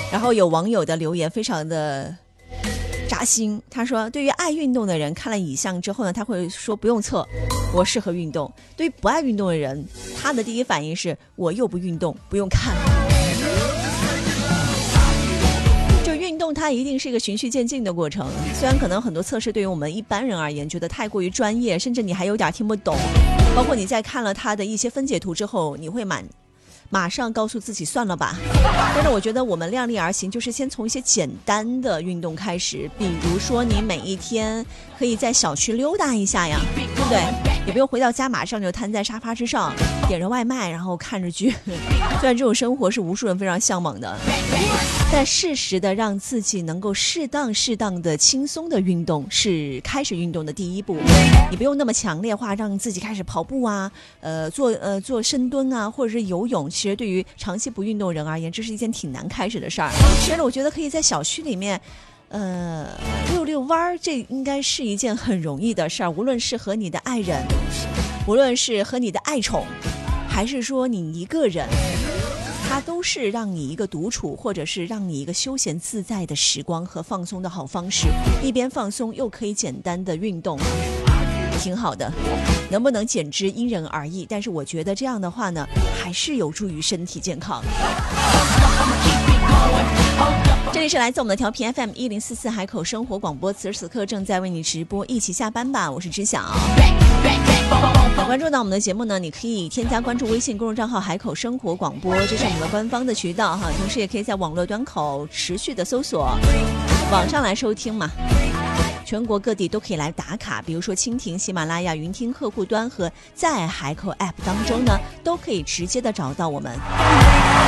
然后有网友的留言非常的扎心，他说对于爱运动的人看了以上之后呢，他会说不用测，我适合运动。对于不爱运动的人，他的第一反应是我又不运动，不用看。就运动它一定是一个循序渐进的过程，虽然可能很多测试对于我们一般人而言觉得太过于专业，甚至你还有点听不懂，包括你在看了它的一些分解图之后，你会马上告诉自己算了吧。但是我觉得我们量力而行，就是先从一些简单的运动开始，比如说你每一天可以在小区溜达一下呀，对不对？也不用回到家马上就瘫在沙发之上点着外卖然后看着剧，虽然这种生活是无数人非常向往的，但适时的让自己能够适当的轻松的运动是开始运动的第一步。你不用那么强烈化让自己开始跑步啊，做深蹲啊，或者是游泳，其实对于长期不运动人而言，这是一件挺难开始的事儿。但是我觉得可以在小区里面溜溜弯，这应该是一件很容易的事儿。无论是和你的爱人，无论是和你的爱宠，还是说你一个人，它都是让你一个独处，或者是让你一个休闲自在的时光和放松的好方式。一边放松又可以简单的运动，挺好的。能不能减脂因人而异，但是我觉得这样的话呢，还是有助于身体健康。这里是来自我们的调频 FM1044 海口生活广播，此时此刻正在为你直播，一起下班吧，我是知晓。关注到我们的节目呢，你可以添加关注微信公众账号海口生活广播，这是我们的官方的渠道哈，同时也可以在网络端口持续的搜索网上来收听嘛。全国各地都可以来打卡，比如说蜻蜓、喜马拉雅、云听客户端和在海口 App 当中呢，都可以直接的找到我们。